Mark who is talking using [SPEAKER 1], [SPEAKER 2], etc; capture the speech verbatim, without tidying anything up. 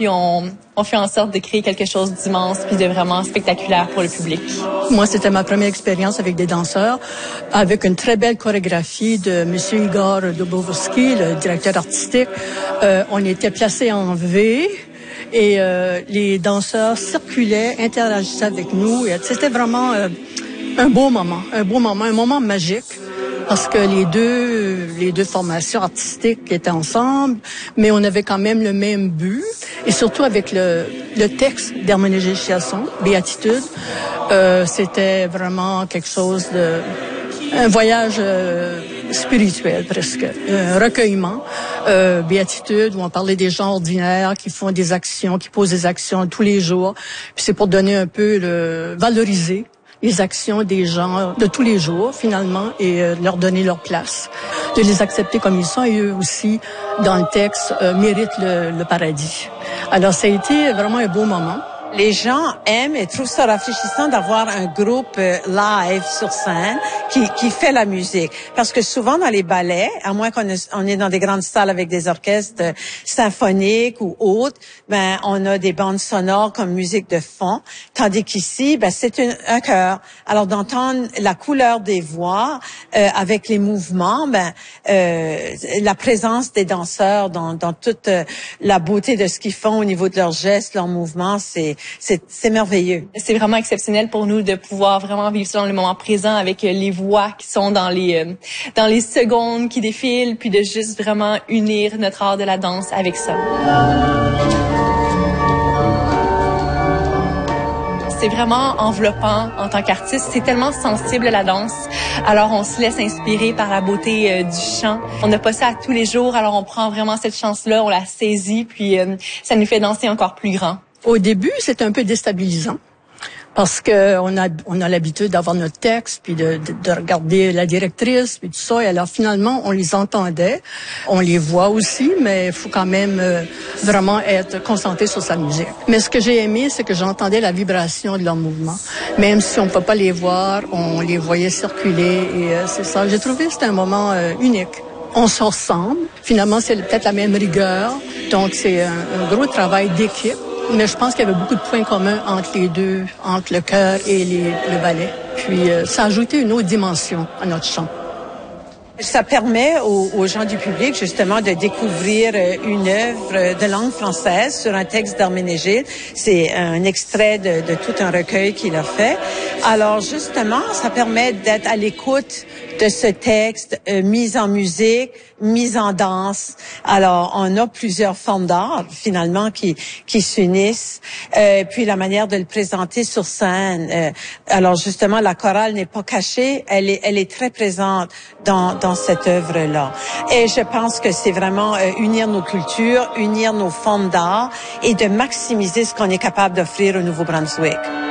[SPEAKER 1] puis on, on fait en sorte de créer quelque chose d'immense puis de vraiment spectaculaire pour le public.
[SPEAKER 2] Moi, c'était ma première expérience avec des danseurs, avec une très belle chorégraphie de M. Igor Dubovsky, le directeur artistique. Euh, on était placés en V et euh, les danseurs circulaient, interagissaient avec nous. C'était vraiment euh, un beau moment, un beau moment, un moment magique. Parce que les deux, les deux formations artistiques étaient ensemble, mais on avait quand même le même but. Et surtout avec le, le texte d'Herménégilde Chiasson, Béatitude, euh, c'était vraiment quelque chose de, un voyage euh, spirituel presque, un recueillement. Euh, Béatitude, où on parlait des gens ordinaires qui font des actions, qui posent des actions tous les jours. Puis c'est pour donner un peu le valoriser les actions des gens de tous les jours, finalement, et euh, leur donner leur place. De les accepter comme ils sont, et eux aussi, dans le texte, euh, méritent le, le paradis. Alors, ça a été vraiment un beau moment.
[SPEAKER 3] Les gens aiment et trouvent ça rafraîchissant d'avoir un groupe euh, live sur scène qui, qui fait la musique. Parce que souvent dans les ballets, à moins qu'on est, on est dans des grandes salles avec des orchestres euh, symphoniques ou autres, ben on a des bandes sonores comme musique de fond. Tandis qu'ici, ben c'est une, un chœur. Alors d'entendre la couleur des voix euh, avec les mouvements, ben euh, la présence des danseurs dans, dans toute euh, la beauté de ce qu'ils font au niveau de leurs gestes, leurs mouvements, c'est C'est, c'est merveilleux.
[SPEAKER 1] C'est vraiment exceptionnel pour nous de pouvoir vraiment vivre ça dans le moment présent avec les voix qui sont dans les euh, dans les secondes qui défilent, puis de juste vraiment unir notre art de la danse avec ça. C'est vraiment enveloppant en tant qu'artiste. C'est tellement sensible la danse. Alors on se laisse inspirer par la beauté euh, du chant. On n'a pas ça à tous les jours, alors on prend vraiment cette chance-là, on la saisit, puis euh, ça nous fait danser encore plus grand.
[SPEAKER 2] Au début, c'est un peu déstabilisant parce que on a on a l'habitude d'avoir notre texte puis de, de de regarder la directrice puis tout ça. Et alors finalement, on les entendait, on les voit aussi, mais il faut quand même euh, vraiment être concentré sur sa musique. Mais ce que j'ai aimé, c'est que j'entendais la vibration de leurs mouvements, même si on peut pas les voir, on les voyait circuler et euh, c'est ça. J'ai trouvé que c'était un moment euh, unique. On se ressemble. Finalement, c'est peut-être la même rigueur. Donc, c'est un, un gros travail d'équipe. Mais je pense qu'il y avait beaucoup de points communs entre les deux, entre le chœur et les, le ballet. Puis, euh, ça a ajouté une autre dimension à notre chant.
[SPEAKER 3] Ça permet aux, aux gens du public, justement, de découvrir une œuvre de langue française sur un texte d'Herménégilde. C'est un extrait de, de tout un recueil qu'il a fait. Alors, justement, ça permet d'être à l'écoute de ce texte euh, mis en musique, mis en danse. Alors, on a plusieurs formes d'art, finalement, qui qui s'unissent. Euh, puis, la manière de le présenter sur scène. Euh, alors, justement, la chorale n'est pas cachée. Elle est, elle est très présente dans dans cette œuvre-là. Et je pense que c'est vraiment euh, unir nos cultures, unir nos formes d'art et de maximiser ce qu'on est capable d'offrir au Nouveau-Brunswick.